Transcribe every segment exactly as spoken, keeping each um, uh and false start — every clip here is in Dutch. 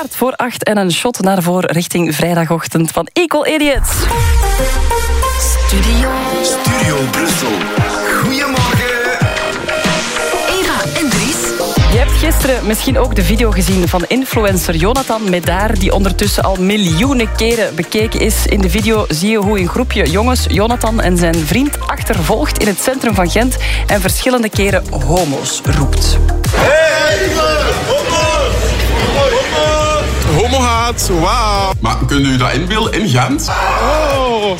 kwart voor acht en een shot naar voren richting vrijdagochtend van Equal Idiots. Studio. Studio Brussel. Goedemorgen. Eva en Dries. Je hebt gisteren misschien ook de video gezien van influencer Jonathan Medaar, die ondertussen al miljoenen keren bekeken is. In de video zie je hoe een groepje jongens Jonathan en zijn vriend achtervolgt in het centrum van Gent en verschillende keren homo's roept. Hey, homo! Homohaat, wauw. Maar kunt u dat inbeelden in Gent? Oh.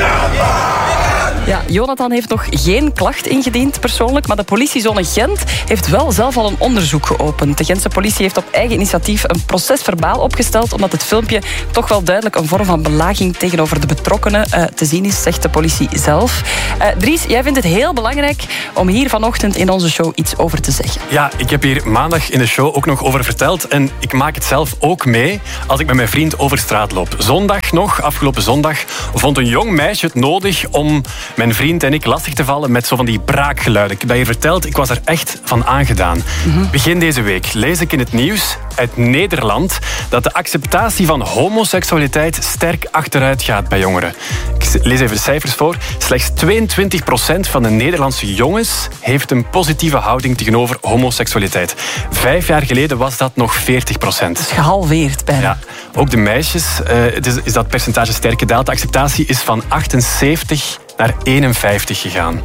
Ja, Jonathan heeft nog geen klacht ingediend persoonlijk, maar de politiezone Gent heeft wel zelf al een onderzoek geopend. De Gentse politie heeft op eigen initiatief een procesverbaal opgesteld, omdat het filmpje toch wel duidelijk een vorm van belaging tegenover de betrokkenen uh, te zien is, zegt de politie zelf. Uh, Dries, jij vindt het heel belangrijk om hier vanochtend in onze show iets over te zeggen. Ja, ik heb hier maandag in de show ook nog over verteld en ik maak het zelf ook mee als ik met mijn vriend over straat loop. Zondag nog, afgelopen zondag, vond een jong meisje het nodig om mijn vriend en ik lastig te vallen met zo van die braakgeluiden. Ik heb dat je verteld, ik was er echt van aangedaan. Mm-hmm. Begin deze week lees ik in het nieuws uit Nederland dat de acceptatie van homoseksualiteit sterk achteruit gaat bij jongeren. Ik lees even de cijfers voor. Slechts tweeëntwintig procent van de Nederlandse jongens heeft een positieve houding tegenover homoseksualiteit. Vijf jaar geleden was dat nog veertig procent. Dat is gehalveerd bijna. Ja, ook de meisjes uh, is, is dat percentage sterk gedaald. De acceptatie is van achtenzeventig naar eenenvijftig gegaan.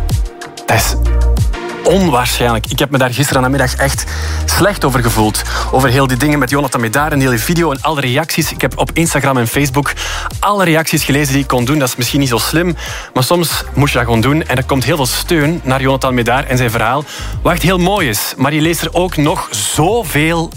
Dat is onwaarschijnlijk. Ik heb me daar gisteren namiddag echt slecht over gevoeld. Over heel die dingen met Jonathan Medaar en heel die video en alle reacties. Ik heb op Instagram en Facebook alle reacties gelezen die ik kon doen. Dat is misschien niet zo slim, maar soms moet je dat gewoon doen. En er komt heel veel steun naar Jonathan Medaar en zijn verhaal. Wat echt heel mooi is. Maar je leest er ook nog zoveel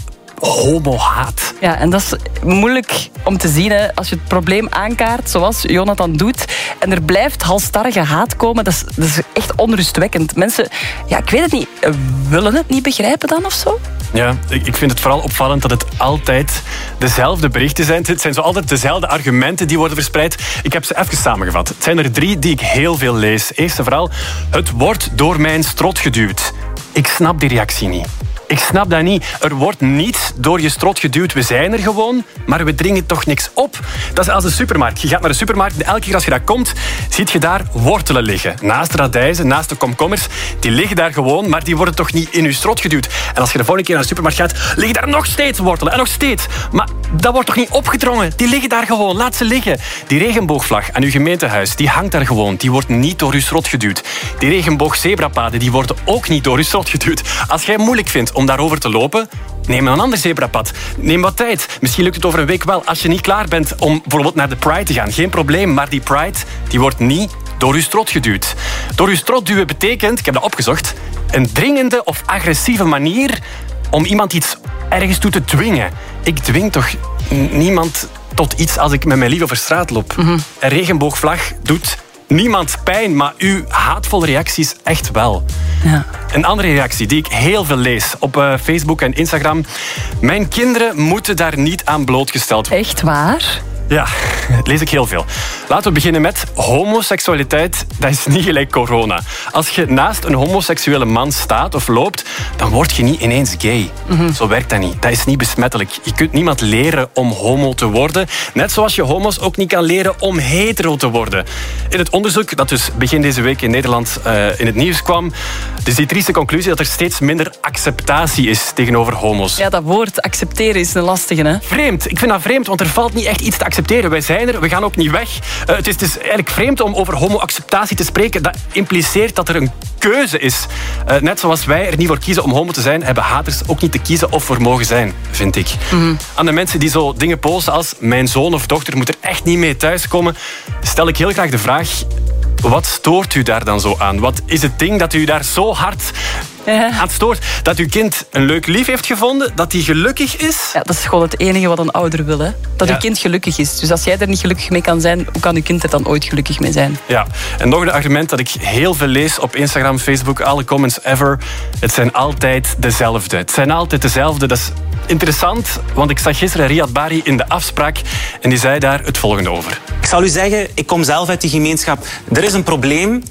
homohaat. Ja, en dat is moeilijk om te zien hè, als je het probleem aankaart, zoals Jonathan doet, en er blijft halstarrige haat komen. Dat is, dat is echt onrustwekkend. Mensen, ja, ik weet het niet, willen het niet begrijpen dan of zo? Ja, ik vind het vooral opvallend dat het altijd dezelfde berichten zijn. Het zijn zo altijd dezelfde argumenten die worden verspreid. Ik heb ze even samengevat. Het zijn er drie die ik heel veel lees. Eerst en vooral, het wordt door mijn strot geduwd. Ik snap die reactie niet. Ik snap dat niet. Er wordt niet door je strot geduwd. We zijn er gewoon, maar we dringen toch niks op. Dat is als een supermarkt. Je gaat naar de supermarkt en elke keer als je daar komt, zie je daar wortelen liggen. Naast de radijzen, naast de komkommers. Die liggen daar gewoon, maar die worden toch niet in je strot geduwd. En als je de volgende keer naar de supermarkt gaat, liggen daar nog steeds wortelen. En nog steeds. Maar dat wordt toch niet opgedrongen? Die liggen daar gewoon. Laat ze liggen. Die regenboogvlag aan uw gemeentehuis, die hangt daar gewoon. Die wordt niet door uw strot geduwd. Die regenboogzebrapaden, die worden ook niet door uw strot geduwd. Als jij het moeilijk vindt om daarover te lopen, neem een ander zebrapad. Neem wat tijd. Misschien lukt het over een week wel. Als je niet klaar bent om bijvoorbeeld naar de Pride te gaan, geen probleem. Maar die Pride, die wordt niet door uw strot geduwd. Door uw strot duwen betekent, ik heb dat opgezocht, een dringende of agressieve manier om iemand iets ergens toe te dwingen. Ik dwing toch niemand tot iets als ik met mijn lief over straat loop. Mm-hmm. Een regenboogvlag doet niemand pijn, maar uw haatvolle reacties echt wel. Ja. Een andere reactie die ik heel veel lees op uh, Facebook en Instagram. Mijn kinderen moeten daar niet aan blootgesteld worden. Echt waar? Ja, dat lees ik heel veel. Laten we beginnen met homoseksualiteit. Dat is niet gelijk corona. Als je naast een homoseksuele man staat of loopt, dan word je niet ineens gay. Mm-hmm. Zo werkt dat niet. Dat is niet besmettelijk. Je kunt niemand leren om homo te worden. Net zoals je homo's ook niet kan leren om hetero te worden. In het onderzoek dat dus begin deze week in Nederland uh, in het nieuws kwam, dus die trieste conclusie dat er steeds minder acceptatie is tegenover homo's. Ja, dat woord accepteren is een lastige, hè? Vreemd. Ik vind dat vreemd, want er valt niet echt iets te accepteren. Wij zijn er, we gaan ook niet weg. Uh, het, is, het is eigenlijk vreemd om over homo-acceptatie te spreken. Dat impliceert dat er een keuze is. Uh, net zoals wij er niet voor kiezen om homo te zijn, hebben haters ook niet te kiezen of voor mogen zijn, vind ik. Mm-hmm. Aan de mensen die zo dingen posten als mijn zoon of dochter moet er echt niet mee thuiskomen, stel ik heel graag de vraag, wat stoort u daar dan zo aan? Wat is het ding dat u daar zo hard ja. aan stoort? Dat uw kind een leuk lief heeft gevonden? Dat hij gelukkig is? Ja, dat is gewoon het enige wat een ouder wil. Hè? Dat ja. uw kind gelukkig is. Dus als jij er niet gelukkig mee kan zijn, hoe kan uw kind er dan ooit gelukkig mee zijn? Ja, en nog een argument dat ik heel veel lees op Instagram, Facebook, alle comments ever. Het zijn altijd dezelfde. Het zijn altijd dezelfde. Dat is interessant, want ik zag gisteren Riyad Bari in de afspraak en die zei daar het volgende over. Ik zal u zeggen, ik kom zelf uit die gemeenschap. Er is een probleem.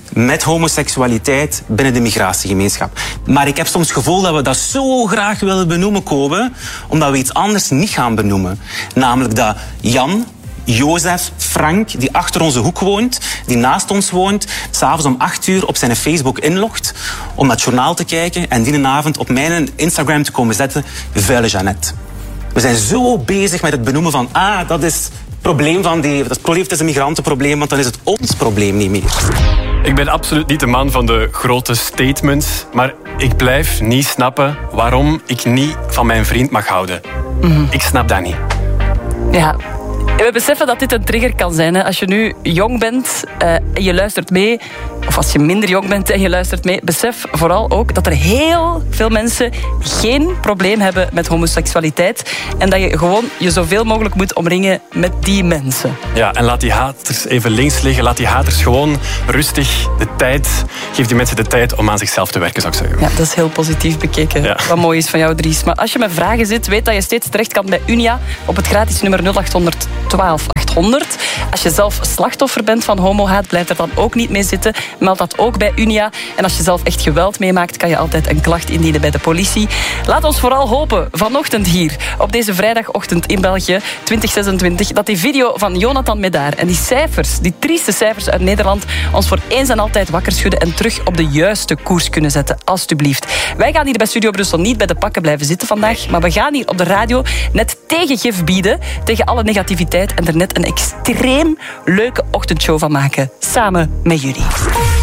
met homoseksualiteit binnen de migratiegemeenschap. Maar ik heb soms het gevoel dat we dat zo graag willen benoemen, Kobe, omdat we iets anders niet gaan benoemen. Namelijk dat Jan, Jozef, Frank, die achter onze hoek woont, die naast ons woont, s'avonds om acht uur op zijn Facebook inlogt om naar het journaal te kijken en die avond op mijn Instagram te komen zetten, vuile Jeannette. We zijn zo bezig met het benoemen van, ah, dat is het probleem van die, dat probleem is een migrantenprobleem, want dan is het ons probleem niet meer. Ik ben absoluut niet de man van de grote statements, maar ik blijf niet snappen waarom ik niet van mijn vriend mag houden. Mm-hmm. Ik snap dat niet. Ja. We beseffen dat dit een trigger kan zijn. Hè. Als je nu jong bent uh, en je luistert mee, of als je minder jong bent en je luistert mee, besef vooral ook dat er heel veel mensen geen probleem hebben met homoseksualiteit en dat je gewoon je zoveel mogelijk moet omringen met die mensen. Ja, en laat die haters even links liggen. Laat die haters gewoon rustig de tijd, geef die mensen de tijd om aan zichzelf te werken, zou ik zeggen. Ja, dat is heel positief bekeken. Ja. Wat mooi is van jou, Dries. Maar als je met vragen zit, weet dat je steeds terecht kan bij Unia op het gratis nummer nul acht honderd twaalf achthonderd. Als je zelf slachtoffer bent van homohaat, blijf er dan ook niet mee zitten. Meld dat ook bij Unia. En als je zelf echt geweld meemaakt, kan je altijd een klacht indienen bij de politie. Laat ons vooral hopen, vanochtend hier, op deze vrijdagochtend in België, twintig zesentwintig, dat die video van Jonathan Médard en die cijfers, die trieste cijfers uit Nederland, ons voor eens en altijd wakker schudden en terug op de juiste koers kunnen zetten. Alsjeblieft. Wij gaan hier bij Studio Brussel niet bij de pakken blijven zitten vandaag, maar we gaan hier op de radio net tegengif bieden, tegen alle negativiteit en er net een extreem leuke ochtendshow van maken. Samen met jullie.